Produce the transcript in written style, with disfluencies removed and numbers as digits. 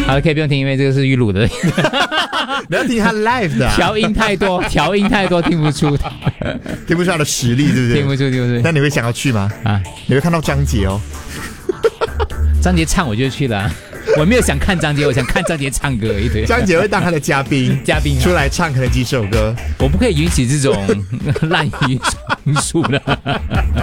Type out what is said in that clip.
好了，可以不用听，因为这个是预录的。 你要听他 live 的、 调音太多，听不出， 听不出他的实力，是不是？ 听不出。 那你会想要去吗？你会看到张杰哦。 张杰唱我就去了，我没有想看张杰，我想看张杰唱歌一堆。 张杰会当他的嘉宾出来唱可能几首歌。 我不可以允许这种滥竽充数的。